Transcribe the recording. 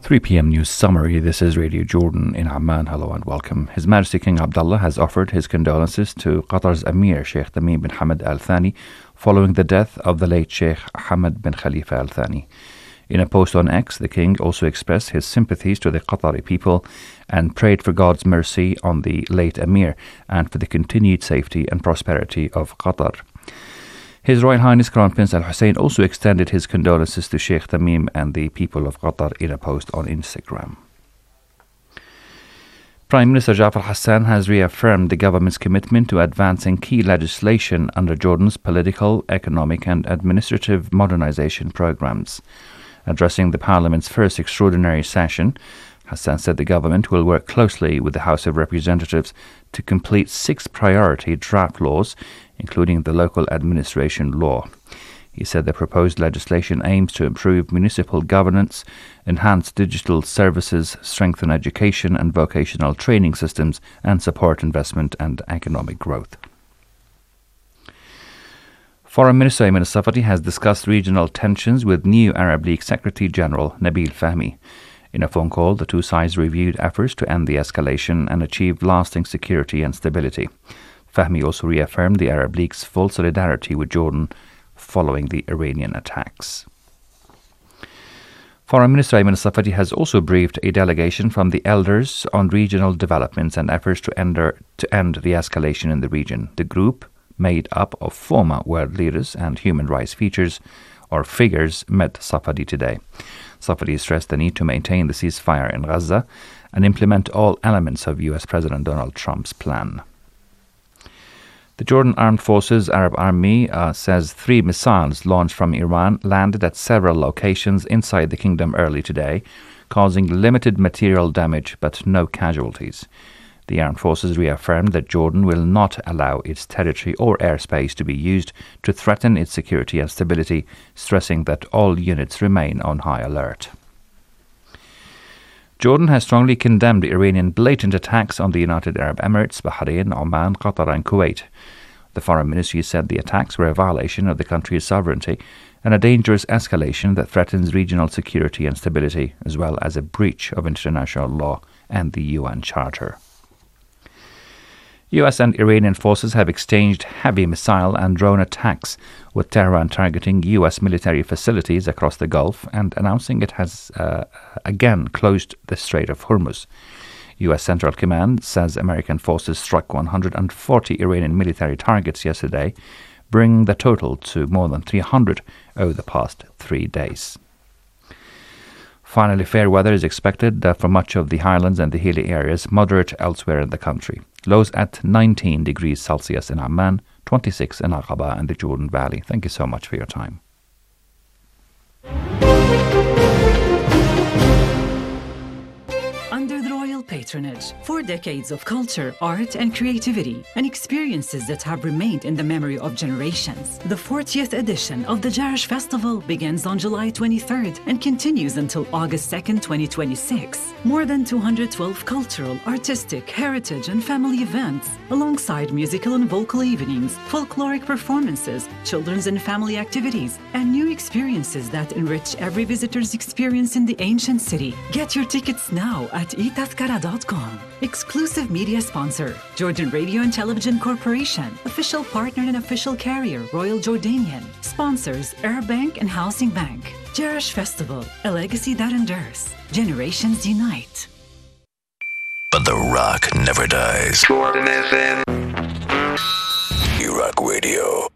3 p.m. news summary. This is Radio Jordan in Amman. Hello and welcome. His Majesty King Abdullah has offered his condolences to Qatar's Emir Sheikh Tamim bin Hamad Al Thani following the death of the late Sheikh Hamad bin Khalifa Al Thani. In a post on X, the King also expressed his sympathies to the Qatari people and prayed for God's mercy on the late Emir and for the continued safety and prosperity of Qatar. His Royal Highness Crown Prince Al Hussein also extended his condolences to Sheikh Tamim and the people of Qatar in a post on Instagram. Prime Minister Jafar Hassan has reaffirmed the government's commitment to advancing key legislation under Jordan's political, economic and administrative modernization programs. Addressing the Parliament's first extraordinary session, Hassan said the government will work closely with the House of Representatives to complete 6 priority draft laws, including the local administration law. He said the proposed legislation aims to improve municipal governance, enhance digital services, strengthen education and vocational training systems, and support investment and economic growth. Foreign Minister Ayman Al-Safadi has discussed regional tensions with new Arab League Secretary General Nabil Fahmy. In a phone call, the two sides reviewed efforts to end the escalation and achieve lasting security and stability. Fahmy also reaffirmed the Arab League's full solidarity with Jordan following the Iranian attacks. Foreign Minister Ayman Al-Safadi has also briefed a delegation from the elders on regional developments and efforts to end the escalation in the region. The group, made up of former world leaders and human rights figures, met Safadi today. Safadi stressed the need to maintain the ceasefire in Gaza and implement all elements of U.S. President Donald Trump's plan. The Jordan Armed Forces Arab Army says 3 missiles launched from Iran landed at several locations inside the kingdom early today, causing limited material damage but no casualties. The armed forces reaffirmed that Jordan will not allow its territory or airspace to be used to threaten its security and stability, stressing that all units remain on high alert. Jordan has strongly condemned the Iranian blatant attacks on the United Arab Emirates, Bahrain, Oman, Qatar and Kuwait. The Foreign Ministry said the attacks were a violation of the country's sovereignty and a dangerous escalation that threatens regional security and stability, as well as a breach of international law and the UN Charter. U.S. and Iranian forces have exchanged heavy missile and drone attacks, with Tehran targeting U.S. military facilities across the Gulf and announcing it has again closed the Strait of Hormuz. U.S. Central Command says American forces struck 140 Iranian military targets yesterday, bringing the total to more than 300 over the past 3 days. Finally, fair weather is expected for much of the highlands and the hilly areas, moderate elsewhere in the country. Lows at 19 degrees Celsius in Amman, 26 in Aqaba and the Jordan Valley. Thank you so much for your time. Under the royal patronage, 4 decades of culture, art, and creativity, and experiences that have remained in the memory of generations. The 40th edition of the Jarash Festival begins on July 23rd and continues until August 2nd, 2026. More than 212 cultural, artistic, heritage, and family events, alongside musical and vocal evenings, folkloric performances, children's and family activities, and new experiences that enrich every visitor's experience in the ancient city. Get your tickets now at etazkara.com. Exclusive media sponsor, Jordan Radio and Television Corporation. Official partner and official carrier, Royal Jordanian. Sponsors, Arab Bank and Housing Bank. Jarash Festival, a legacy that endures. Generations unite. But the rock never dies. Jordan FM. Rock Radio.